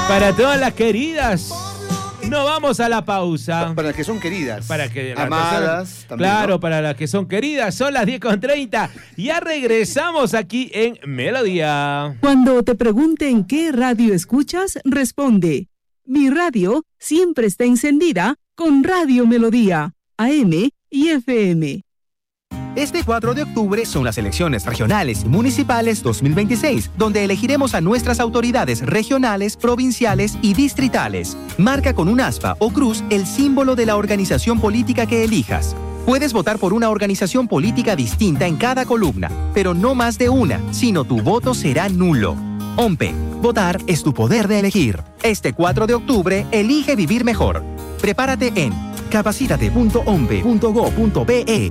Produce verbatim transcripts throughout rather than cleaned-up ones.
Para todas las queridas. No vamos a la pausa. Para las que son queridas. Para que las Amadas. personas, También, claro, ¿no? para las que son queridas. Son las diez con treinta. Ya regresamos aquí en Melodía. Cuando te pregunten qué radio escuchas, responde: mi radio siempre está encendida con Radio Melodía, A M y F M. Este cuatro de octubre son las elecciones regionales y municipales dos mil veintiséis, donde elegiremos a nuestras autoridades regionales, provinciales y distritales. Marca con un aspa o cruz el símbolo de la organización política que elijas. Puedes votar por una organización política distinta en cada columna, pero no más de una, sino tu voto será nulo. OMPE. Votar es tu poder de elegir. Este cuatro de octubre, elige vivir mejor. Prepárate en capacítate punto ompe punto go punto be.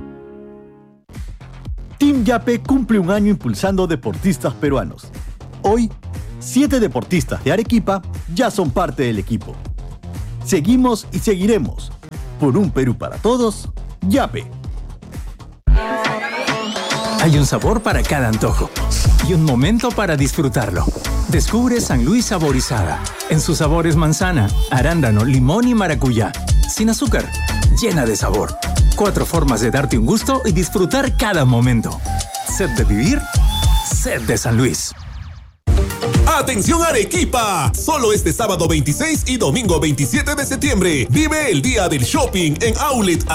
Team Yape cumple un año impulsando deportistas peruanos. Hoy, siete deportistas de Arequipa ya son parte del equipo. Seguimos y seguiremos. Por un Perú para todos, Yape. Hay un sabor para cada antojo y un momento para disfrutarlo. Descubre San Luis Saborizada. En sus sabores manzana, arándano, limón y maracuyá. Sin azúcar, llena de sabor. Cuatro formas de darte un gusto y disfrutar cada momento. Sed de vivir, sed de San Luis. ¡Atención Arequipa! Solo este sábado veintiséis y domingo veintisiete de septiembre vive el Día del Shopping en Outlet